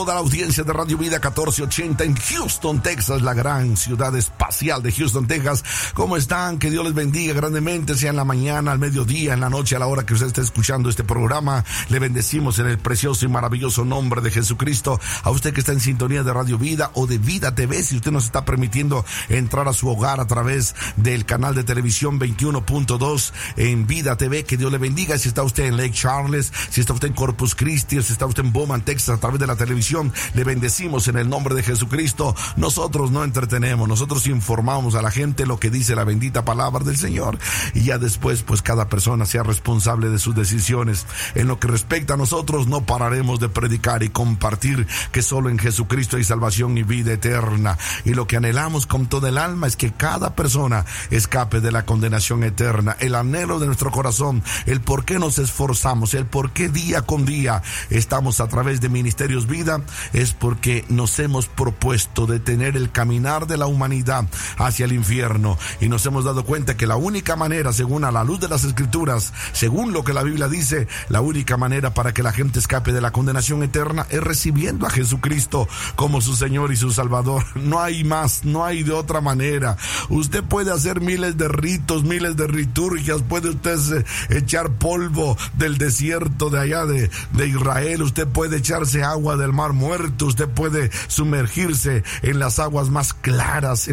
Toda la audiencia de Radio Vida 1480 en Houston, Texas, la gran ciudad espacial de Houston, Texas. ¿Cómo están? Que Dios les bendiga grandemente, sea en la mañana, al mediodía, en la noche, a la hora que usted esté escuchando este programa. Le bendecimos en el precioso y maravilloso nombre de Jesucristo. A usted que está en sintonía de Radio Vida o de Vida TV, si usted nos está permitiendo entrar a su hogar a través del canal de televisión 21.2 en Vida TV, que Dios le bendiga. Si está usted en Lake Charles, si está usted en Corpus Christi, si está usted en Bowman, Texas, a través de la televisión, le bendecimos en el nombre de Jesucristo. Nosotros no entretenemos, nosotros informamos a la gente lo que dice la bendita palabra del Señor, y ya después pues cada persona sea responsable de sus decisiones. En lo que respecta a nosotros, no pararemos de predicar y compartir que solo en Jesucristo hay salvación y vida eterna, y lo que anhelamos con toda el alma es que cada persona escape de la condenación eterna. El anhelo de nuestro corazón, el por qué nos esforzamos, el por qué día con día estamos a través de Ministerios Vida, es porque nos hemos propuesto detener el caminar de la humanidad hacia el infierno, y nos hemos dado cuenta que la única manera, según a la luz de las Escrituras, según lo que la Biblia dice, la única manera para que la gente escape de la condenación eterna es recibiendo a Jesucristo como su Señor y su Salvador. No hay más, no hay de otra manera. Usted puede hacer miles de ritos, miles de liturgias, puede usted echar polvo del desierto de allá de Israel, usted puede echarse agua del mar muerto, usted puede sumergirse en las aguas más claras,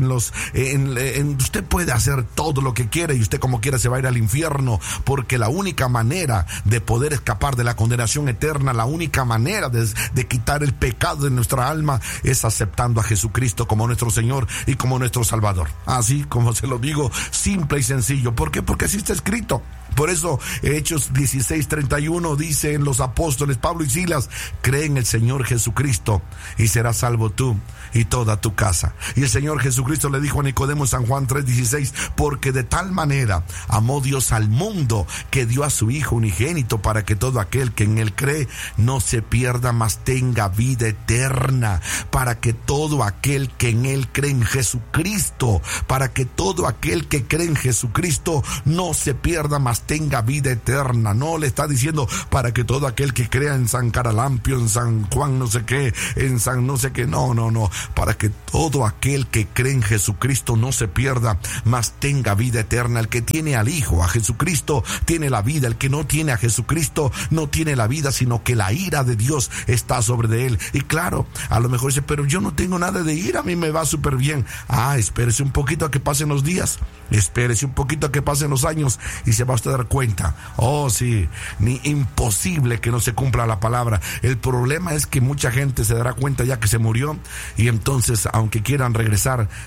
usted puede hacer todo lo que quiera, y usted como quiera se va a ir al infierno, porque la única manera de poder escapar de la condenación eterna, la única manera de quitar el pecado de nuestra alma es aceptando a Jesucristo como nuestro Señor y como nuestro Salvador. Así como se lo digo, simple y sencillo. ¿Por qué? Porque así está escrito. Por eso Hechos 16:31 dice en los apóstoles Pablo y Silas: cree en el Señor Jesucristo y serás salvo tú y toda tu casa. Y el Señor Jesucristo le dijo a Nicodemo en San Juan 3:16: porque de tal manera amó Dios al mundo que dio a su Hijo unigénito, para que todo aquel que en él cree no se pierda, mas tenga vida eterna. Para que todo aquel que en él cree, en Jesucristo, para que todo aquel que cree en Jesucristo no se pierda, mas tenga vida eterna. No le está diciendo para que todo aquel que crea en San Caralampio, en San Juan no sé qué, en San no sé qué. No. Para que todo aquel que cree en Jesucristo no se pierda, mas tenga vida eterna. El que tiene al Hijo, a Jesucristo, tiene la vida. El que no tiene a Jesucristo no tiene la vida, sino que la ira de Dios está sobre de él. Y claro, a lo mejor dice: pero yo no tengo nada de ira, a mí me va súper bien. Espérese un poquito a que pasen los días, espérese un poquito a que pasen los años, y se va a usted a dar cuenta. Sí, ni imposible que no se cumpla la palabra. El problema es que mucha gente se dará cuenta ya que se murió, y entonces, aunque quieran regresar,